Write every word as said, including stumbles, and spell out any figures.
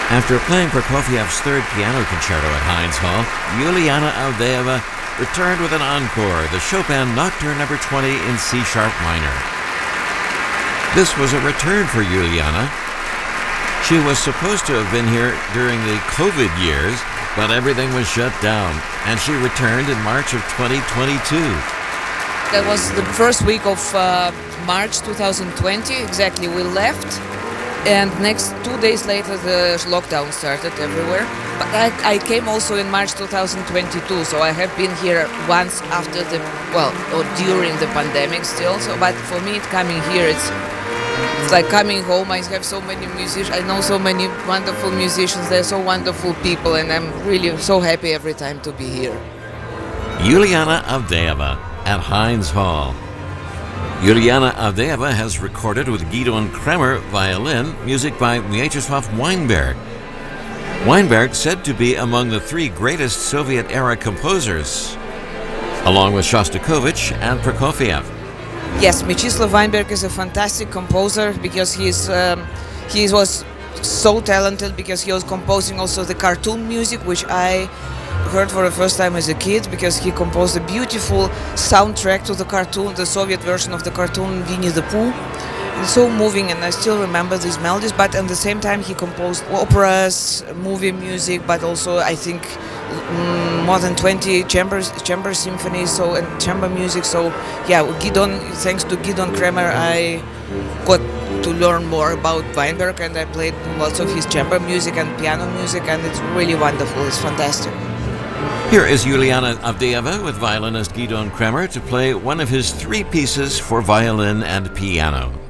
After playing Prokofiev's third piano concerto at Heinz Hall, Juliana Avdeeva returned with an encore, the Chopin Nocturne number twenty in C-sharp minor. This was a return for Juliana. She was supposed to have been here during the COVID years, but everything was shut down, and she returned in March of twenty twenty-two. That was the first week of uh, March two thousand twenty, exactly. We left, and next two days later the lockdown started everywhere. But I, I came also in March two thousand twenty-two, so I have been here once after the, well, or during the pandemic still. So, but for me, coming here, it's it's like coming home. I have so many musicians. I know so many wonderful musicians. They're so wonderful people, and I'm really so happy every time to be here. Juliana Avdeeva at Heinz Hall. Juliana Avdeeva has recorded with Gidon Kremer violin music by Mieczysław Weinberg. Weinberg said to be among the three greatest Soviet-era composers, along with Shostakovich and Prokofiev. Yes, Mieczysław Weinberg is a fantastic composer because he's um, he was so talented because he was composing also the cartoon music, which I heard for the first time as a kid, because he composed a beautiful soundtrack to the cartoon, the Soviet version of the cartoon Winnie the Pooh. It's so moving, and I still remember these melodies. But at the same time, he composed operas, movie music, but also I think mm, more than twenty chamber chamber symphonies, so and chamber music. So yeah, Gidon. Thanks to Gidon Kremer, I got to learn more about Weinberg, and I played lots of his chamber music and piano music, and it's really wonderful. It's fantastic. Here is Juliana Avdeeva with violinist Gidon Kremer to play one of his three pieces for violin and piano.